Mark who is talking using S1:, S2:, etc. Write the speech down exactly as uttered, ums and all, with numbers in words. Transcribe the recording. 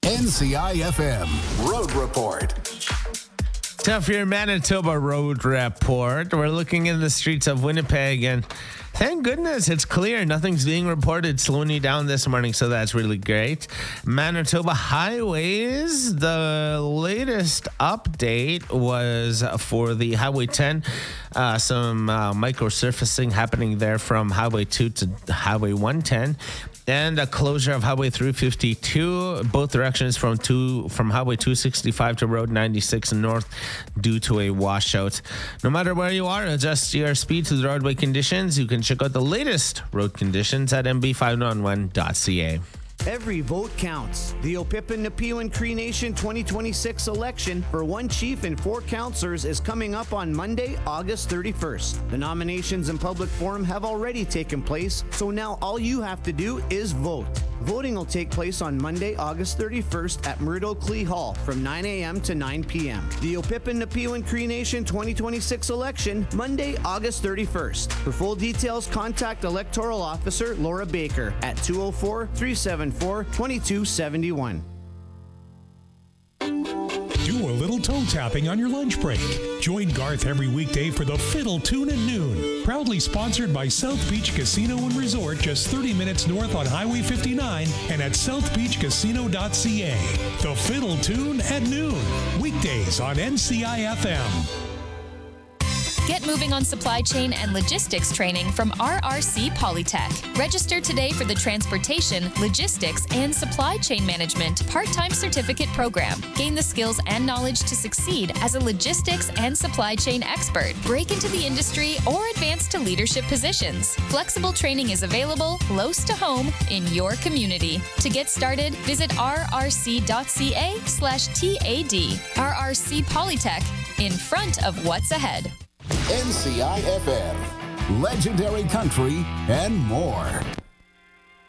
S1: N C I F M Road Report.
S2: Tough your Manitoba Road Report. We're looking in the streets of Winnipeg, and thank goodness it's clear. Nothing's being reported slowing you down this morning, so that's really great. Manitoba highways, the latest update was for the Highway ten. Uh, some uh, microsurfacing happening there from Highway two to Highway one ten. And a closure of Highway three fifty-two, both directions from two from Highway two sixty-five to Road ninety-six north due to a washout. No matter where you are, adjust your speed to the roadway conditions. You can check out the latest road conditions at m b five one one dot c a.
S3: Every vote counts. The Opipin Nepean Cree Nation twenty twenty-six election for one chief and four councillors is coming up on Monday, August thirty-first. The nominations and public forum have already taken place, so now all you have to do is vote. Voting will take place on Monday, August thirty-first at Murdo Clee Hall from nine a.m. to nine p.m. The Opipin Nepean Cree Nation twenty twenty-six election, Monday, August thirty-first. For full details, contact Electoral Officer Laura Baker at two oh four, three seven four, two two seven one.
S4: Do a little toe tapping on your lunch break. Join Garth every weekday for the Fiddle Tune at noon. Proudly sponsored by South Beach Casino and Resort, just thirty minutes north on Highway fifty-nine and at south beach casino dot c a. The Fiddle Tune at noon. Weekdays on N C I F M.
S5: Get moving on supply chain and logistics training from R R C Polytech. Register today for the Transportation, Logistics, and Supply Chain Management part-time certificate program. Gain the skills and knowledge to succeed as a logistics and supply chain expert. Break into the industry or advance to leadership positions. Flexible training is available close to home in your community. To get started, visit rrc.ca slash TAD. R R C Polytech, in front of what's ahead.
S1: N C I F M, legendary country, and more.